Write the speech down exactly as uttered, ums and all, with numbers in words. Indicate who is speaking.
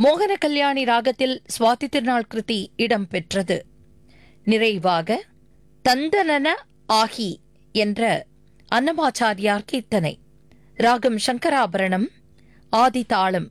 Speaker 1: மோகன கல்யாணி ராகத்தில் சுவாதி திருநாள் கிருதி இடம்பெற்றது. நிறைவாக தந்தனன ஆகி என்ற அன்னமாச்சாரியார் கீர்த்தனை. ராகம் சங்கராபரணம், ஆதி தாளம்.